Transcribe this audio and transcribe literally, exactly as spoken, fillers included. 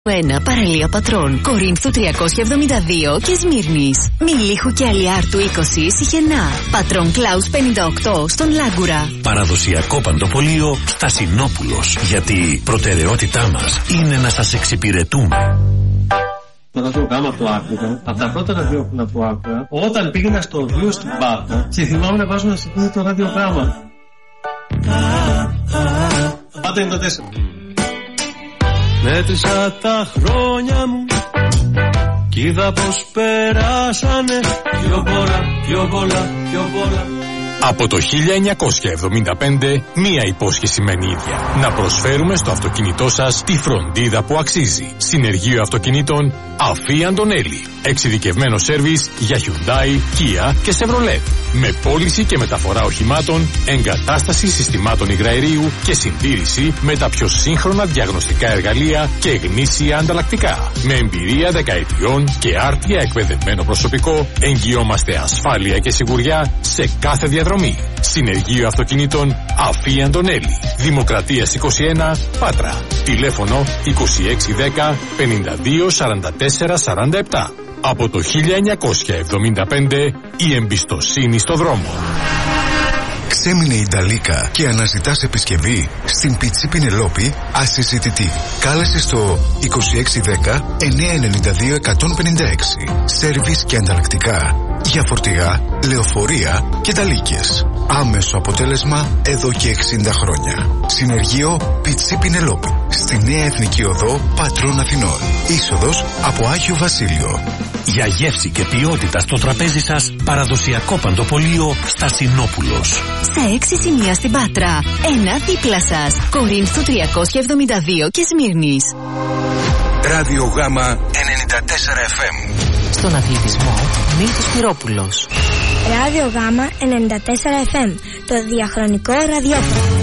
ένα παραλία Πατρών, Κορίνθου τριακόσια εβδομήντα δύο και Σμύρνης. Μιλίχου και Αλιάρτου είκοσι Σιχενά. Πατρών Κλάους πενήντα οκτώ στον Λάγκουρα. Παραδοσιακό παντοπολείο Στασινόπουλος. Γιατί προτεραιότητά μας είναι να σας εξυπηρετούμε. Το ραδιογράμμα το άκουγα, από τα πρώτα ραδιόφωνα που άκουγα, όταν πήγαινα στο ορδείο στην Πάτρα και θυμάμαι να βάζω να σηκώνει το ραδιογράμμα. Πάντα είναι το τέσσερα. Μέτρησα τα χρόνια μου κι είδα πως περάσανε πιο πολλά, πιο πολλά, πιο πολλά. Από το χίλια εννιακόσια εβδομήντα πέντε, μία υπόσχεση μένει ίδια. Να προσφέρουμε στο αυτοκίνητό σας τη φροντίδα που αξίζει. Συνεργείο αυτοκινήτων Αφή Αντωνέλη. Εξειδικευμένο σέρβις για Hyundai, Kia και Chevrolet. Με πώληση και μεταφορά οχημάτων, εγκατάσταση συστημάτων υγραερίου και συντήρηση με τα πιο σύγχρονα διαγνωστικά εργαλεία και γνήσια ανταλλακτικά. Με εμπειρία δεκαετιών και άρτια εκπαιδευμένο προσωπικό, εγγυόμαστε ασφάλεια και σιγουριά σε κάθε διαδρομή. Συνεργείο αυτοκινήτων Αφή Αντωνέλη. Δημοκρατίας είκοσι ένα, Πάτρα. Τηλέφωνο είκοσι έξι δέκα πενήντα δύο σαράντα τέσσερα σαράντα επτά. Από το χίλια εννιακόσια εβδομήντα πέντε η εμπιστοσύνη στο δρόμο. Ξέμεινε η Νταλίκα και αναζητάς επισκευή? Στην Πιτσί Πινελόπη ασυζητητή. Κάλεσε στο είκοσι έξι δέκα εννιακόσια ενενήντα δύο εκατόν πενήντα έξι. Σέρβις και ανταλλακτικά για φορτηγά, λεωφορεία και ταλίκες. Άμεσο αποτέλεσμα εδώ και εξήντα χρόνια. Συνεργείο Πιτσί Πινελόπη. Στη Νέα Εθνική Οδό Πατρών Αθηνών. Είσοδος από Άγιο Βασίλειο. Για γεύση και ποιότητα στο τραπέζι σας, παραδοσιακό παντοπολείο Στασινόπουλος. Στα έξι σημεία στην Πάτρα. Ένα δίπλα σας. Κορίνθου τριακόσια εβδομήντα δύο και Σμύρνης. Ράδιο Γάμα ενενήντα τέσσερα εφ εμ. Στον αθλητισμό, Μίλτος Πυρόπουλος. Ράδιο Γάμα ενενήντα τέσσερα εφ εμ. Το διαχρονικό ραδιόφωνο.